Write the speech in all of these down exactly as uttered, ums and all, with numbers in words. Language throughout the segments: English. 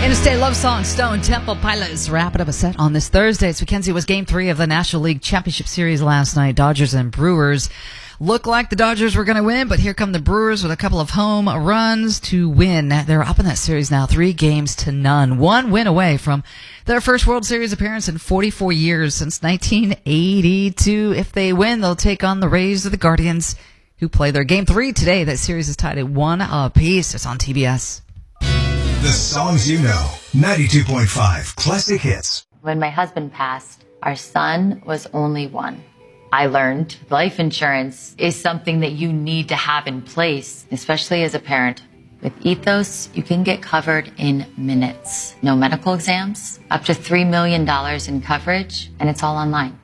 Interstate Love Song, Stone Temple Pilots wrapping up a set on this Thursday. So Mackenzie was game three of the National League Championship Series last night. Dodgers and Brewers. Looked like the Dodgers were going to win, but here come the Brewers with a couple of home runs to win. They're up in that series now, three games to none. One win away from their first World Series appearance in forty-four years, since nineteen eighty-two. If they win, they'll take on the Rays or the Guardians, who play their game three today. That series is tied at one apiece. It's on T B S. The songs you know. ninety-two point five Classic Hits. When my husband passed, our son was only one. I learned life insurance is something that you need to have in place, especially as a parent. With Ethos, you can get covered in minutes. No medical exams, up to three million dollars in coverage, and it's all online.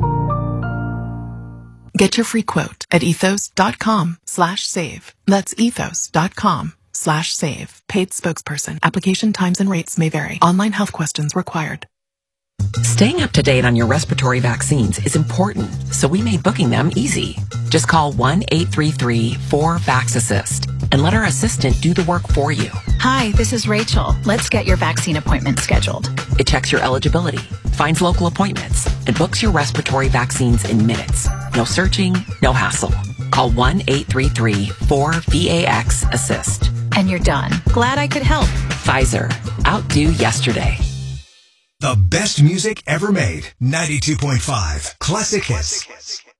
Get your free quote at ethos.com slash save. That's ethos.com slash save. Paid spokesperson. Application times and rates may vary. Online health questions required. Staying up to date on your respiratory vaccines is important, so we made booking them easy. Just call one eight three three four vax assist and let our assistant do the work for you. Hi, this is Rachel. Let's get your vaccine appointment scheduled. It checks your eligibility, finds local appointments, and books your respiratory vaccines in minutes. No searching, no hassle. Call one eight three three four vax assist. And you're done. Glad I could help. Pfizer. Outdo yesterday. The best music ever made. ninety-two point five Classic Hits.